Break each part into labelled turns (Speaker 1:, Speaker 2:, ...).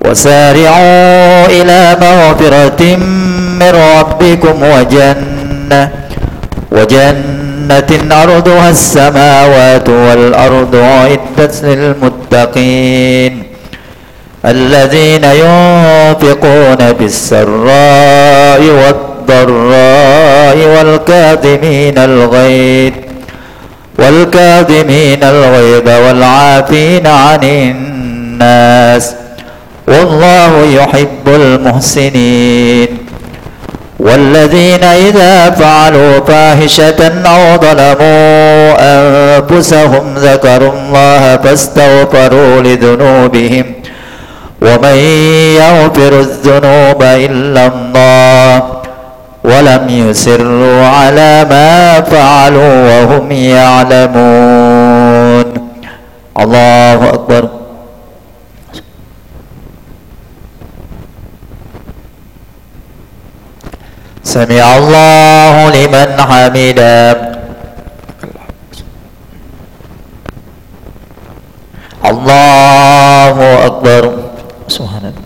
Speaker 1: وسارعوا إلى مغفرة من ربكم وجنة أرضها السماوات والأرض أعدت للمتقين الذين ينفقون بالسراء والضراء والكاظمين الغيظ والعافين عن الناس والله يحب المحسنين والذين إذا فعلوا فاحشة أو ظلموا أنفسهم ذكروا الله فاستغفروا لذنوبهم ومن يغفر الذنوب إلا الله ولم يصروا على ما فعلوا وهم يعلمون. الله أكبر. سمع الله لمن حمده. الله أكبر. سبحان الله.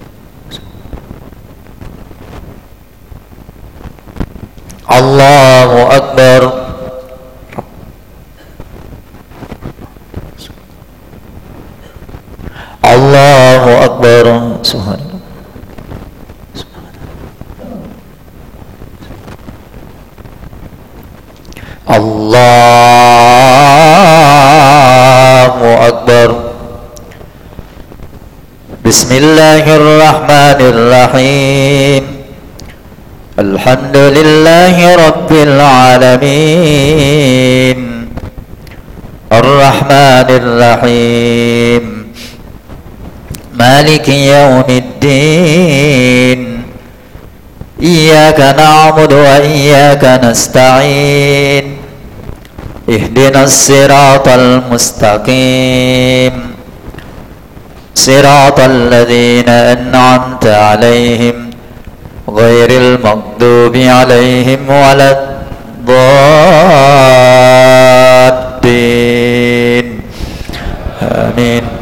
Speaker 1: الله أكبر. الله أكبر. سبحان الله. الله أكبر. بسم الله الرحمن الرحيم. الحمد لله رب العالمين الرحمن الرحيم مالك يوم الدين إياك نعبد وإياك نستعين اهدنا الصراط المستقيم صراط الذين أنعمت عليهم غير المغضوب عليهم ولا الضالين آمين.